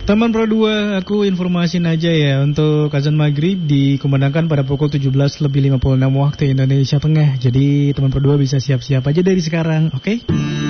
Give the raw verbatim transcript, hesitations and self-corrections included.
Teman Pro dua, aku informasin aja ya, untuk azan maghrib dikumandangkan pada pukul tujuh belas lebih lima puluh enam waktu Indonesia Tengah. Jadi teman Pro dua bisa siap-siap aja dari sekarang, oke? Okay?